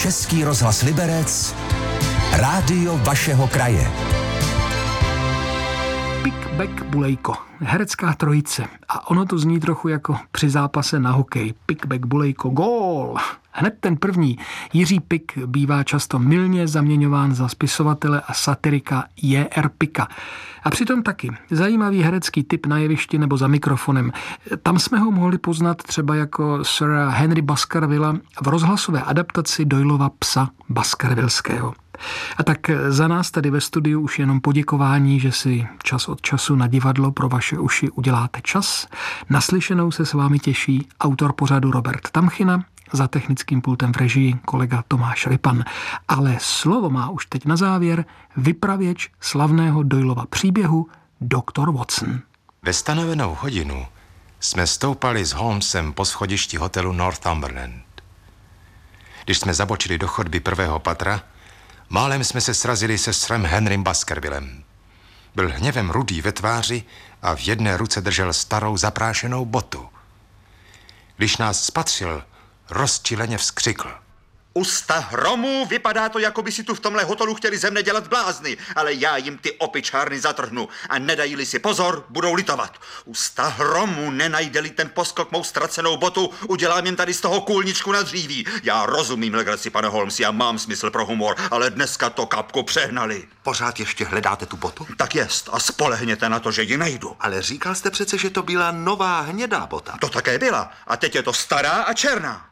Český rozhlas Liberec, rádio vašeho kraje. Pick-back Bulejko, herecká trojice. A ono to zní trochu jako při zápase na hokej. Pick-back Bulejko, gól! Hned ten první, Jiří Pik, bývá často mylně zaměňován za spisovatele a satirika J.R. Pika. A přitom taky zajímavý herecký typ na jevišti nebo za mikrofonem. Tam jsme ho mohli poznat třeba jako Sira Henry Baskervilla v rozhlasové adaptaci Doylova Psa Baskervillského. A tak za nás tady ve studiu už jenom poděkování, že si čas od času na divadlo pro vaše uši uděláte čas. Naslyšenou se s vámi těší autor pořadu Robert Tamchina, za technickým pultem v režii kolega Tomáš Rypan. Ale slovo má už teď na závěr vypravěč slavného Doylova příběhu doktor Watson. Ve stanovenou hodinu jsme stoupali s Holmesem po schodišti hotelu Northumberland. Když jsme zabočili do chodby prvého patra, málem jsme se srazili se Sirem Henrym Baskervillem. Byl hněvem rudý ve tváři a v jedné ruce držel starou zaprášenou botu. Když nás spatřil, rozčileně vzkřikl. Usta hromu, vypadá to, jako by si tu v tomhle hotelu chtěli ze mne dělat blázny, ale já jim ty opičárny zatrhnu a nedají-li si pozor, budou litovat. Usta hromu, nenajde-li ten poskok mou ztracenou botu, udělám jim tady z toho kůlničku na dříví. Já rozumím legraci, pane Holmes, já mám smysl pro humor, ale dneska to kapku přehnali. Pořád ještě hledáte tu botu? Tak jest a spolehněte na to, že ji najdu. Ale říkal jste přece, že to byla nová hnědá bota. To také byla a teď je to stará a černá.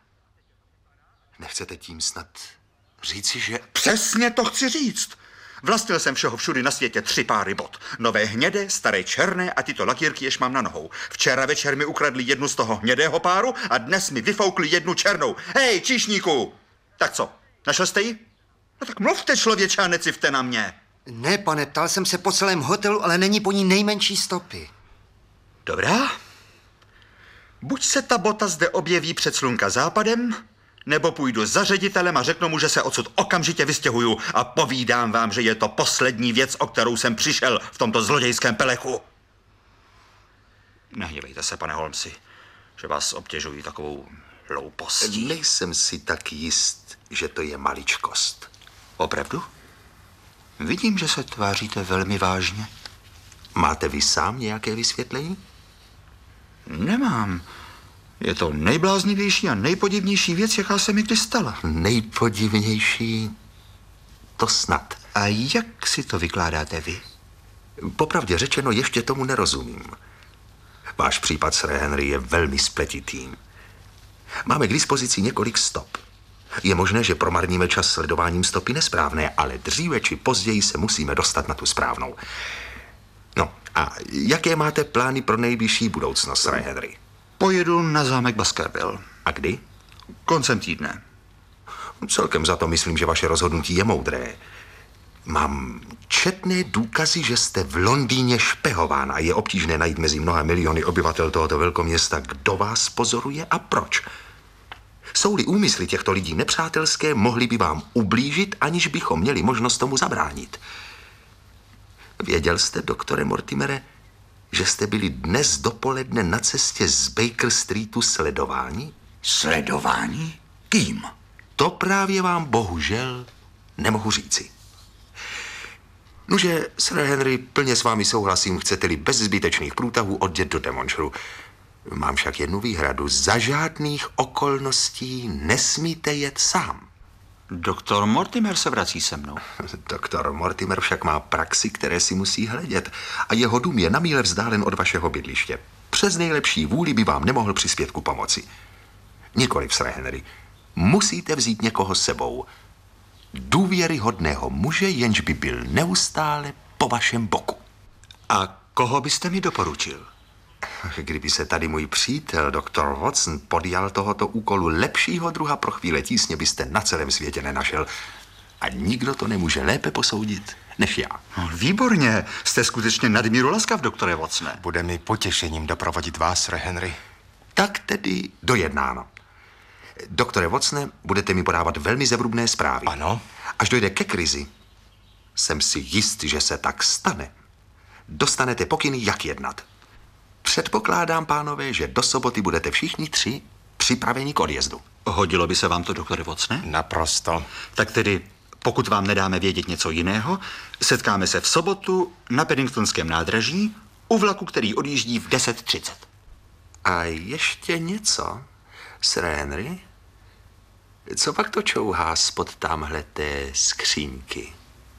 Nechcete tím snad říci, že... Přesně to chci říct. Vlastnil jsem všeho všudy na světě 3 páry bot. Nové hnědé, staré černé a tyto lakírky, jež mám na nohou. Včera večer mi ukradli jednu z toho hnědého páru a dnes mi vyfoukli jednu černou. Hej, číšníku! Tak co, našel jste ji? No tak mluvte, člověče, a necivte na mě. Ne, pane, ptal jsem se po celém hotelu, ale není po ní nejmenší stopy. Dobrá. Buď se ta bota zde objeví před slunka západem, nebo půjdu za ředitelem a řeknu mu, že se odsud okamžitě vystěhuju a povídám vám, že je to poslední věc, o kterou jsem přišel v tomto zlodějském pelechu. Nehněvejte se, pane Holmesi, že vás obtěžují takovou hloupostí. Nejsem si tak jist, že to je maličkost. Opravdu? Vidím, že se tváříte velmi vážně. Máte vy sám nějaké vysvětlení? Nemám. Je to nejbláznivější a nejpodivnější věc, jaká se mi kdy stala. Nejpodivnější? To snad. A jak si to vykládáte vy? Popravdě řečeno, ještě tomu nerozumím. Váš případ, Sir Henry, je velmi spletitý. Máme k dispozici několik stop. Je možné, že promarníme čas sledováním stopy nesprávné, ale dříve či později se musíme dostat na tu správnou. No, a jaké máte plány pro nejbližší budoucnost, Sir Henry? Pojedu na zámek Baskerville. A kdy? Koncem týdne. Celkem za to myslím, že vaše rozhodnutí je moudré. Mám četné důkazy, že jste v Londýně špehován a je obtížné najít mezi mnoha miliony obyvatel tohoto velkoměsta, kdo vás pozoruje a proč. Jsou-li úmysly těchto lidí nepřátelské, mohli by vám ublížit, aniž bychom měli možnost tomu zabránit. Věděl jste, doktore Mortimere, že jste byli dnes dopoledne na cestě z Baker Streetu sledováni? Sledování? Kým? To právě vám bohužel nemohu říci. Nuže, Sir Henry, plně s vámi souhlasím, chcete-li bez zbytečných průtahů odjet do Devonshireu. Mám však jednu výhradu. Za žádných okolností nesmíte jet sám. Doktor Mortimer se vrací se mnou. Doktor Mortimer však má praxi, které si musí hledět a jeho dům je na míle vzdálen od vašeho bydliště. Přes nejlepší vůli by vám nemohl přispět ku pomoci. Nikoliv, Sir Henry. Musíte vzít někoho s sebou. Důvěryhodného muže, jenž by byl neustále po vašem boku. A koho byste mi doporučil? Kdyby se tady můj přítel, doktor Watson, podjal tohoto úkolu, lepšího druha pro chvíle tísně byste na celém světě nenašel. A nikdo to nemůže lépe posoudit než já. No, výborně, jste skutečně nadmíru laskav, doktore Watsone. Bude mi potěšením doprovodit vás, Sir Henry. Tak tedy dojednáno. Doktore Watsone, budete mi podávat velmi zevrubné zprávy. Ano. Až dojde ke krizi, jsem si jist, že se tak stane. Dostanete pokyny, jak jednat. Předpokládám, pánové, že do soboty budete všichni 3 připraveni k odjezdu. Hodilo by se vám to, doktore Watson? Naprosto. Tak tedy, pokud vám nedáme vědět něco jiného, setkáme se v sobotu na Paddingtonském nádraží u vlaku, který odjíždí v 10:30. A ještě něco, Sir Henry? Co pak to čouhá spod tamhleté skřínky?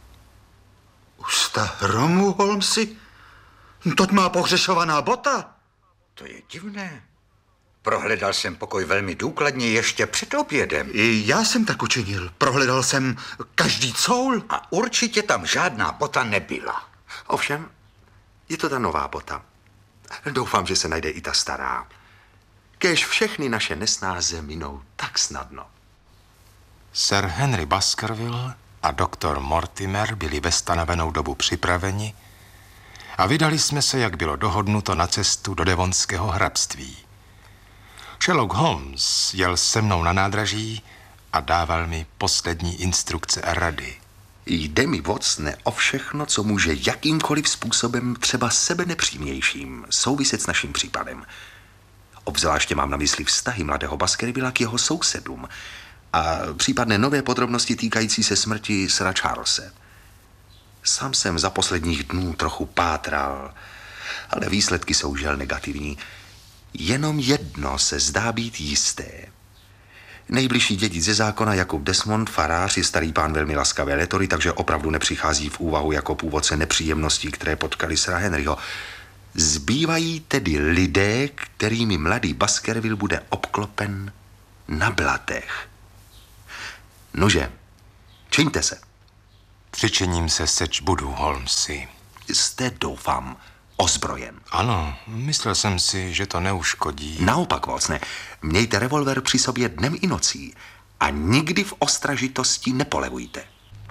Usta hromu, Holmesi? To má pohřešovaná bota. To je divné. Prohledal jsem pokoj velmi důkladně ještě před obědem. I já jsem tak učinil. Prohledal jsem každý coul. A určitě tam žádná bota nebyla. Ovšem, je to ta nová bota. Doufám, že se najde i ta stará. Kéž všechny naše nesnáze minou tak snadno. Sir Henry Baskerville a doktor Mortimer byli ve stanovenou dobu připraveni a vydali jsme se, jak bylo dohodnuto, na cestu do Devonského hrabství. Sherlock Holmes jel se mnou na nádraží a dával mi poslední instrukce a rady. Jde mi, Watsone, o všechno, co může jakýmkoliv způsobem, třeba sebenepříjemnějším, souviset s naším případem. Obzvláště mám na mysli vztahy mladého Baskervilla k jeho sousedům a případné nové podrobnosti týkající se smrti Sira Charlese. Sám jsem za posledních dnů trochu pátral, ale výsledky jsou žel negativní. Jenom jedno se zdá být jisté. Nejbližší dědic ze zákona Jakub Desmond, farář, je starý pán velmi laskavé letory, takže opravdu nepřichází v úvahu jako původce nepříjemností, které potkali Sira Henryho. Zbývají tedy lidé, kterými mladý Baskerville bude obklopen na blatech. Nože, čiňte se. Přičiním se, seč budu, Holmesi. Jste, doufám, ozbrojen. Ano, myslel jsem si, že to neuškodí. Naopak, Watsone, mějte revolver při sobě dnem i nocí a nikdy v ostražitosti nepolevujte.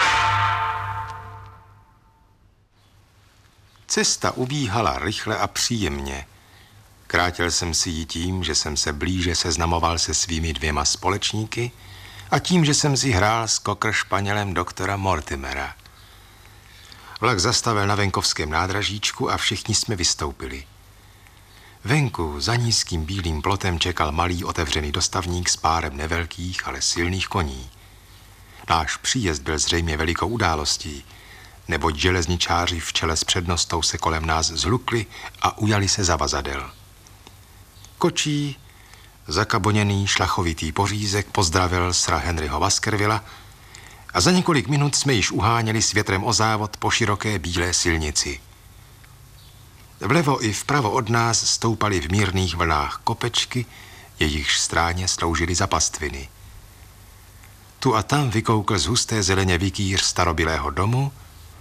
Cesta ubíhala rychle a příjemně. Krátil jsem si ji tím, že jsem se blíže seznamoval se svými 2 společníky a tím, že jsem si hrál s kokršpanělem doktora Mortimera. Vlak zastavil na venkovském nádražíčku a všichni jsme vystoupili. Venku za nízkým bílým plotem čekal malý otevřený dostavník s párem nevelkých, ale silných koní. Náš příjezd byl zřejmě velikou událostí, neboť železničáři v čele s přednostou se kolem nás zhlukli a ujali se zavazadel. Kočí, zakaboněný šlachovitý pořízek pozdravil Sira Henryho Baskervilla a za několik minut jsme již uháněli s větrem o závod po široké bílé silnici. Vlevo i vpravo od nás stoupaly v mírných vlnách kopečky, jejichž stráně sloužily za pastviny. Tu a tam vykoukl z husté zeleně vikýř starobylého domu,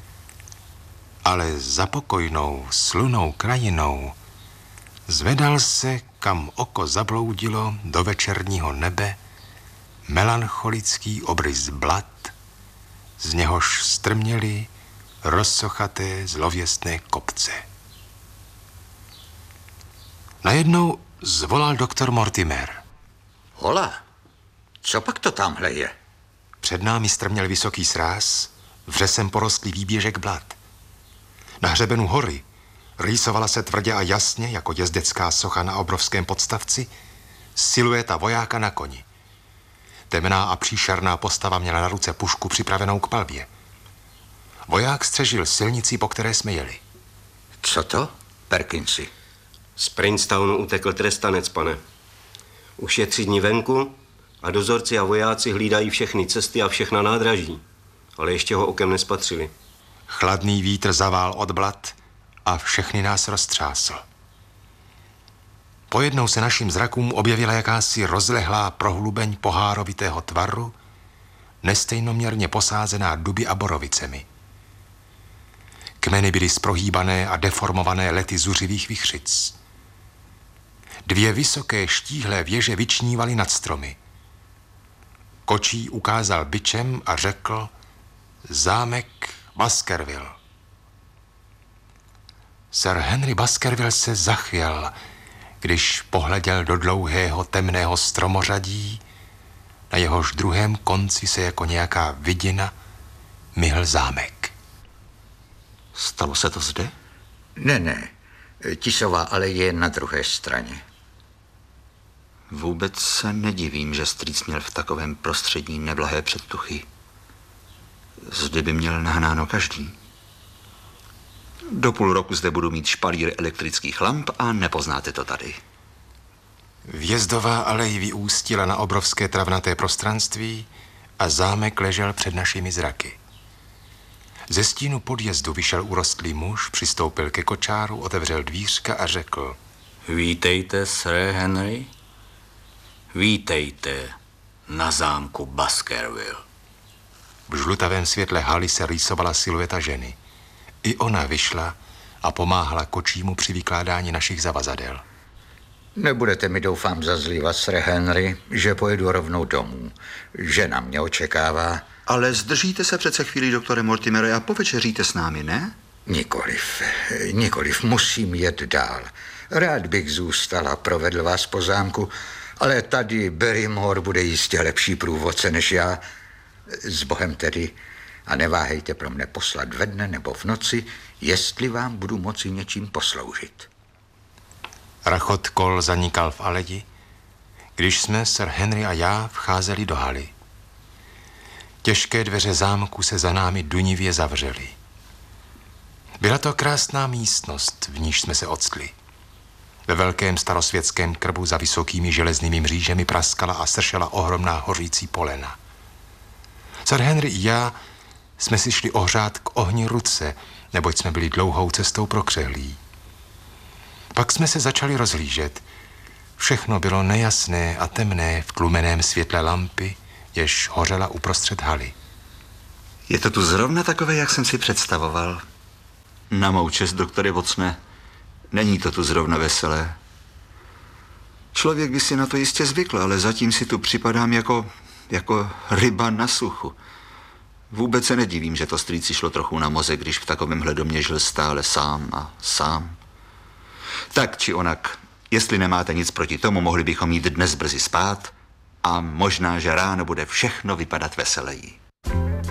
ale za pokojnou, slunou krajinou zvedal se, kam oko zabloudilo, do večerního nebe melancholický obrys blat, z něhož strměly rozsochaté zlověstné kopce. Najednou zvolal doktor Mortimer. Hola, co pak to tamhle je? Před námi strměl vysoký sráz, vřesem porostlý výběžek blat. Na hřebenu hory rýsovala se tvrdě a jasně, jako jezdecká socha na obrovském podstavci, silueta vojáka na koni. Temná a příšerná postava měla na ruce pušku připravenou k palbě. Voják střežil silnici, po které jsme jeli. Co to, Perkinsi? Z Princetownu utekl trestanec, pane. Už je 3 dní venku a dozorci a vojáci hlídají všechny cesty a všechna nádraží, ale ještě ho okem nespatřili. Chladný vítr zavál od blat a všechny nás roztřásl. Pojednou se našim zrakům objevila jakási rozlehlá prohlubeň pohárovitého tvaru, nestejnoměrně posázená duby a borovicemi. Kmeny byly zprohýbané a deformované lety zuřivých vichřic. 2 vysoké štíhlé věže vyčnívaly nad stromy. Kočí ukázal bičem a řekl: zámek Baskerville. Sir Henry Baskerville se zachvěl, když pohleděl do dlouhého temného stromořadí, na jehož druhém konci se jako nějaká vidina myhl zámek. Stalo se to zde? Ne, Tisová aleje je na druhé straně. Vůbec se nedivím, že strýc měl v takovém prostředí neblahé předtuchy. Zde by měl nahnáno každý. Do půl roku zde budu mít špalír elektrických lamp a nepoznáte to tady. Vjezdová alej vyústila na obrovské travnaté prostranství a zámek ležel před našimi zraky. Ze stínu podjezdu vyšel urostlý muž, přistoupil ke kočáru, otevřel dvířka a řekl: Vítejte, Sir Henry. Vítejte na zámku Baskerville. V žlutavém světle haly se rýsovala silueta ženy. I ona vyšla a pomáhala kočímu při vykládání našich zavazadel. Nebudete mi, doufám, zazlívat, Sir Henry, že pojedu rovnou domů. Žena mě očekává. Ale zdržíte se přece chvíli, doktore Mortimere, a povečeříte s námi, ne? Nikoliv, musím jet dál. Rád bych zůstal a provedl vás po zámku, ale tady Barrymore bude jistě lepší průvodce než já. S Bohem tedy, a neváhejte pro mne poslat ve dne nebo v noci, jestli vám budu moci něčím posloužit. Rachot kol zanikal v aleji, když jsme, Sir Henry a já, vcházeli do haly. Těžké dveře zámku se za námi dunivě zavřely. Byla to krásná místnost, v níž jsme se octli. Ve velkém starosvětském krbu za vysokými železnými mřížemi praskala a sršela ohromná hořící polena. Sir Henry i já jsme si šli ohřát k ohni ruce, neboť jsme byli dlouhou cestou prokřehlí. Pak jsme se začali rozhlížet. Všechno bylo nejasné a temné v tlumeném světle lampy, jež hořela uprostřed haly. Je to tu zrovna takové, jak jsem si představoval. Na mou čest, doktore Watsone, není to tu zrovna veselé. Člověk by si na to jistě zvykl, ale zatím si tu připadám jako ryba na suchu. Vůbec se nedivím, že to strýci šlo trochu na mozek, když v takovémhle domě žil stále sám a sám. Tak či onak, jestli nemáte nic proti tomu, mohli bychom jít dnes brzy spát a možná, že ráno bude všechno vypadat veseleji.